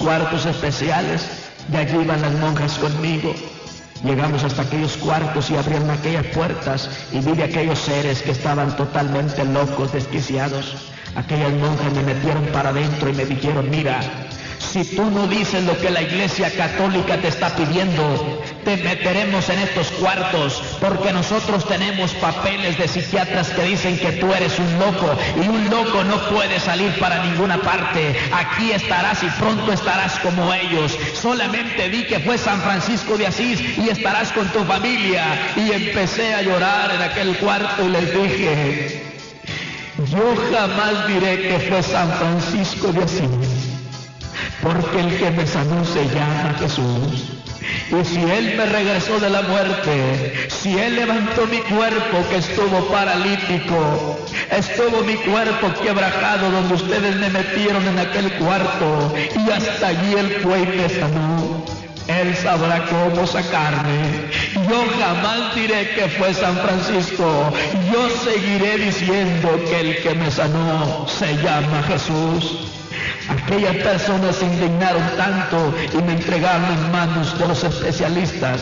cuartos especiales y allí iban las monjas conmigo. Llegamos hasta aquellos cuartos y abrieron aquellas puertas y vi de aquellos seres que estaban totalmente locos, desquiciados. Aquellas monjas me metieron para adentro y me dijeron: mira, si tú no dices lo que la Iglesia Católica te está pidiendo, te meteremos en estos cuartos, porque nosotros tenemos papeles de psiquiatras que dicen que tú eres un loco, y un loco no puede salir para ninguna parte. Aquí estarás y pronto estarás como ellos. Solamente di que fue San Francisco de Asís y estarás con tu familia. Y empecé a llorar en aquel cuarto y les dije: yo jamás diré que fue San Francisco de Asís, porque el que me sanó se llama Jesús. Y si Él me regresó de la muerte, si Él levantó mi cuerpo que estuvo paralítico, estuvo mi cuerpo quebrajado donde ustedes me metieron en aquel cuarto, y hasta allí Él fue y me sanó, Él sabrá cómo sacarme. Yo jamás diré que fue San Francisco. Yo seguiré diciendo que el que me sanó se llama Jesús. Aquellas personas se indignaron tanto y me entregaron en manos de los especialistas.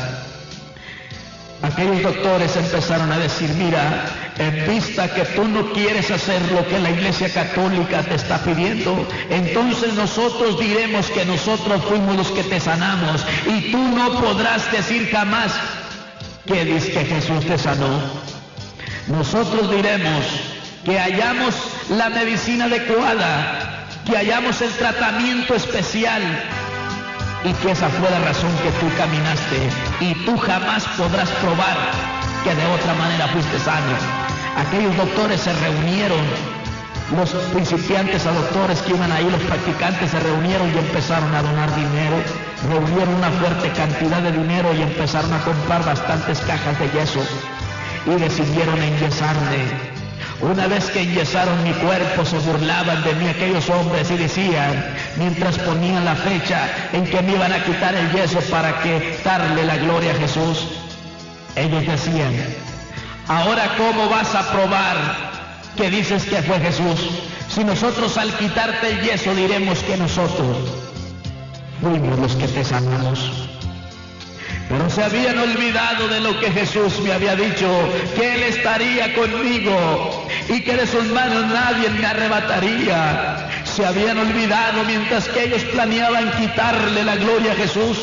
Aquellos doctores empezaron a decir: mira, en vista que tú no quieres hacer lo que la Iglesia Católica te está pidiendo, entonces nosotros diremos que nosotros fuimos los que te sanamos, y tú no podrás decir jamás que dices que Jesús te sanó. Nosotros diremos que hallamos la medicina adecuada, que hallamos el tratamiento especial, y que esa fue la razón que tú caminaste, y tú jamás podrás probar que de otra manera fuiste sano. Aquellos doctores se reunieron, los principiantes a doctores que iban ahí, los practicantes se reunieron y empezaron a donar dinero, reunieron una fuerte cantidad de dinero y empezaron a comprar bastantes cajas de yeso, y decidieron enyesarme. Una vez que enyesaron mi cuerpo, se burlaban de mí aquellos hombres y decían, mientras ponían la fecha en que me iban a quitar el yeso para que darle la gloria a Jesús, ellos decían: ahora ¿cómo vas a probar que dices que fue Jesús? Si nosotros al quitarte el yeso diremos que nosotros fuimos los que te sanamos. Pero se habían olvidado de lo que Jesús me había dicho, que Él estaría conmigo y que de sus manos nadie me arrebataría. Se habían olvidado mientras que ellos planeaban quitarle la gloria a Jesús.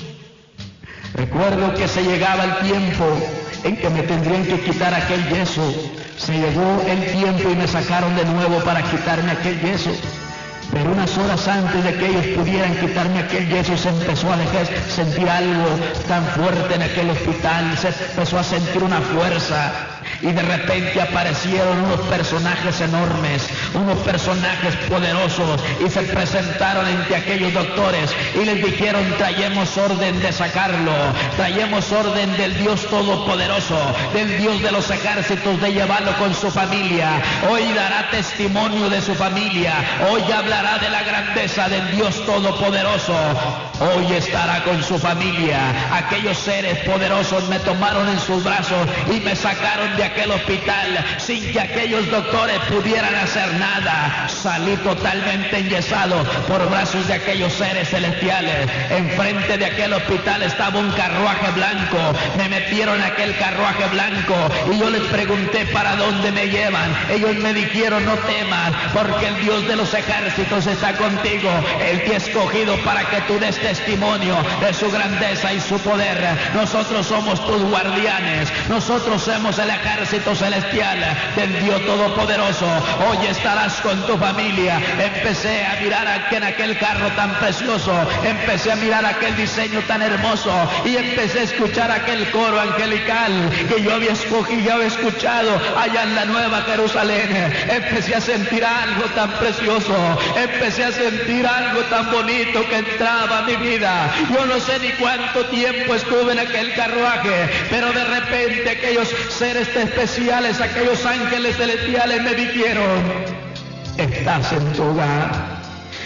Recuerdo que se llegaba el tiempo en que me tendrían que quitar aquel yeso. Se llegó el tiempo y me sacaron de nuevo para quitarme aquel yeso. Pero unas horas antes de que ellos pudieran quitarme aquel yeso, se empezó a sentir algo tan fuerte en aquel hospital, se empezó a sentir una fuerza, y de repente aparecieron unos personajes enormes, unos personajes poderosos, y se presentaron ante aquellos doctores y les dijeron: traemos orden de sacarlo, traemos orden del Dios Todopoderoso, del Dios de los ejércitos, de llevarlo con su familia. Hoy dará testimonio de su familia, hoy hablará de la grandeza del Dios Todopoderoso, hoy estará con su familia. Aquellos seres poderosos me tomaron en sus brazos y me sacaron de aquel hospital sin que aquellos doctores pudieran hacer nada. Salí totalmente enyesado por brazos de aquellos seres celestiales. Enfrente de aquel hospital estaba un carruaje blanco. Me metieron en aquel carruaje blanco y yo les pregunté: ¿para dónde me llevan? Ellos me dijeron: no temas, porque el Dios de los ejércitos está contigo. Él te ha escogido para que tú des testimonio de su grandeza y su poder. Nosotros somos tus guardianes, nosotros somos el ejército celestial del Dios Todopoderoso. Hoy estarás con tu familia. Empecé a mirar en aquel carro tan precioso, empecé a mirar aquel diseño tan hermoso y empecé a escuchar aquel coro angelical que yo había escogido, había escuchado allá en la Nueva Jerusalén. Empecé a sentir algo tan precioso, empecé a sentir algo tan bonito que entraba a mi vida. Yo no sé ni cuánto tiempo estuve en aquel carruaje, pero de repente aquellos seres especiales, aquellos ángeles celestiales me dijeron: estás en tu hogar.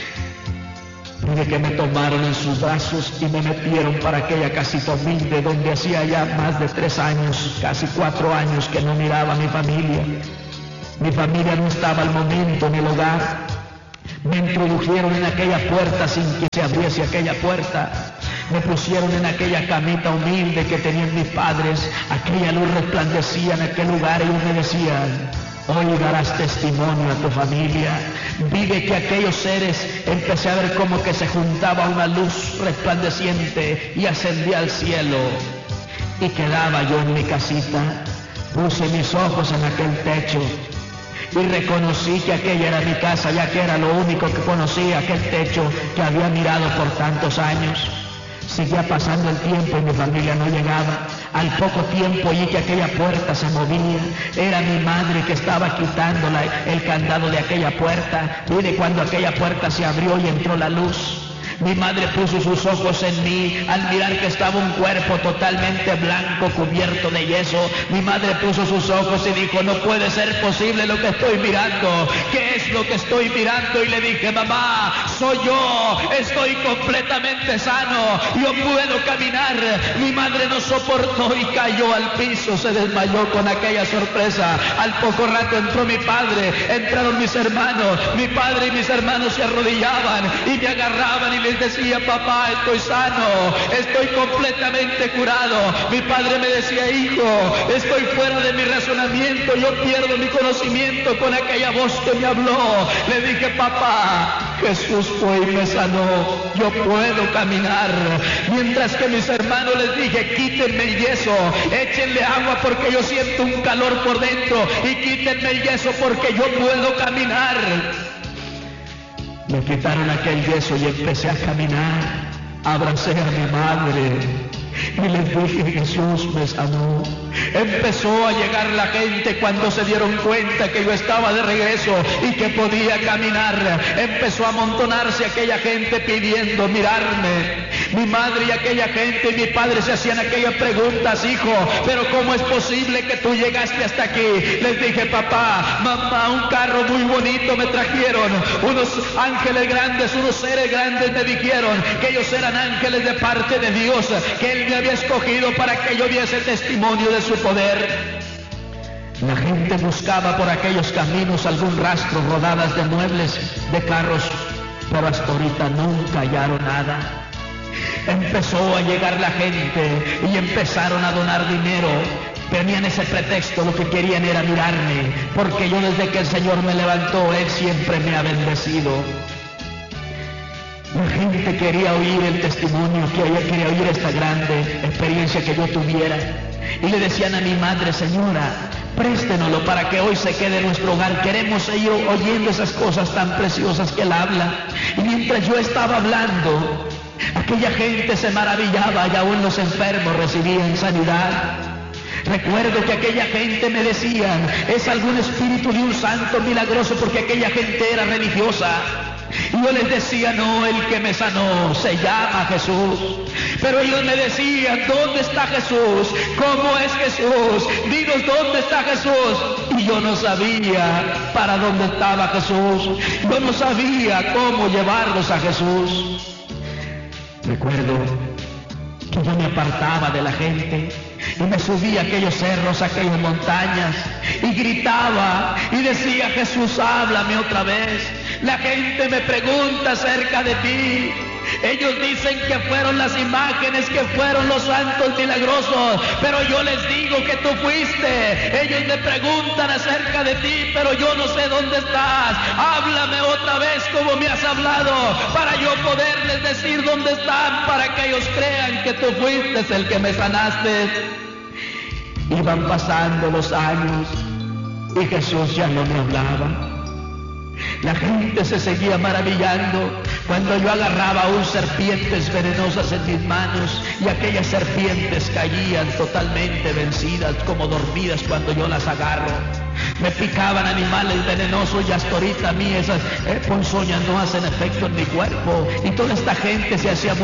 De que me tomaron en sus brazos y me metieron para aquella casita humilde donde hacía ya más de 3 años, casi 4 años que no miraba a mi familia. Mi familia no estaba al momento en el hogar. Me introdujeron en aquella puerta sin que se abriese aquella puerta. Me pusieron en aquella camita humilde que tenían mis padres. Aquella luz resplandecía en aquel lugar y ellos me decían: hoy darás testimonio a tu familia. Vi de que aquellos seres, empecé a ver como que se juntaba una luz resplandeciente y ascendía al cielo. Y quedaba yo en mi casita. Puse mis ojos en aquel techo y reconocí que aquella era mi casa, ya que era lo único que conocía, aquel techo que había mirado por tantos años. Seguía pasando el tiempo y mi familia no llegaba. Al poco tiempo oí que aquella puerta se movía. Era mi madre que estaba quitando el candado de aquella puerta. Mire, cuando aquella puerta se abrió y entró la luz, mi madre puso sus ojos en mí al mirar que estaba un cuerpo totalmente blanco cubierto de yeso. Mi madre puso sus ojos y dijo: no puede ser posible lo que estoy mirando. ¿Qué es lo que estoy mirando? Y le dije: mamá, soy yo, estoy completamente sano, yo puedo caminar. Mi madre no soportó y cayó al piso, se desmayó con aquella sorpresa. Al poco rato entró mi padre, entraron mis hermanos. Mi padre y mis hermanos se arrodillaban y me agarraban y les decía: papá, estoy sano, estoy completamente curado. Mi padre me decía: hijo, estoy fuera de mi razonamiento, yo pierdo mi conocimiento con aquella voz que me habló. Le dije: papá, Jesús fue y me sanó, yo puedo caminar. Mientras que mis hermanos les dije: quítenme el yeso, échenle agua porque yo siento un calor por dentro, y quítenme el yeso porque yo puedo caminar. Me quitaron aquel yeso y empecé a caminar. Abracé a mi madre y les dije: Jesús me sanó. Empezó a llegar la gente cuando se dieron cuenta que yo estaba de regreso y que podía caminar. Empezó a amontonarse aquella gente pidiendo mirarme. Mi madre y aquella gente y mi padre se hacían aquellas preguntas: hijo, pero ¿cómo es posible que tú llegaste hasta aquí? Les dije: papá, mamá, un carro muy bonito me trajeron, unos ángeles grandes, unos seres grandes me dijeron que ellos eran ángeles de parte de Dios, que Él me había escogido para que yo diese testimonio de su poder. La gente buscaba por aquellos caminos algún rastro, rodadas de muebles, de carros, pero hasta ahorita nunca hallaron nada. Empezó a llegar la gente y empezaron a donar dinero. Tenían ese pretexto, lo que querían era mirarme, porque yo desde que el Señor me levantó, Él siempre me ha bendecido. La gente quería oír el testimonio, quería oír esta grande experiencia que yo tuviera. Y le decían a mi madre: señora, préstenoslo para que hoy se quede en nuestro hogar. Queremos seguir oyendo esas cosas tan preciosas que Él habla. Y mientras yo estaba hablando, aquella gente se maravillaba y aún los enfermos recibían sanidad. Recuerdo que aquella gente me decían: es algún espíritu de un santo milagroso, porque aquella gente era religiosa. Y yo les decía: no, el que me sanó se llama Jesús. Pero ellos me decían: ¿dónde está Jesús? ¿Cómo es Jesús? Dinos, ¿dónde está Jesús? Y yo no sabía para dónde estaba Jesús. Yo no sabía cómo llevarlos a Jesús. Recuerdo que yo me apartaba de la gente y me subía a aquellos cerros, a aquellas montañas, y gritaba y decía: Jesús, háblame otra vez. La gente me pregunta acerca de ti. Ellos dicen que fueron las imágenes, que fueron los santos milagrosos, pero yo les digo que tú fuiste. Ellos me preguntan acerca de ti, pero yo no sé dónde estás. Háblame otra vez como me has hablado, para yo poderles decir dónde están, para que ellos crean que tú fuiste el que me sanaste. Iban pasando los años y Jesús ya no me hablaba. La gente se seguía maravillando cuando yo agarraba aún serpientes venenosas en mis manos, y aquellas serpientes caían totalmente vencidas, como dormidas cuando yo las agarro. Me picaban animales venenosos y hasta ahorita a mí esas ponzoñas no hacen efecto en mi cuerpo, y toda esta gente se hacía